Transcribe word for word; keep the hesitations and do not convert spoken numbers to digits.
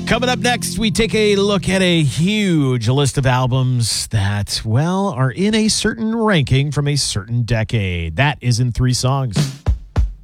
Coming up next, we take a look at a huge list of albums that, well, are in a certain ranking from a certain decade. That is in three songs.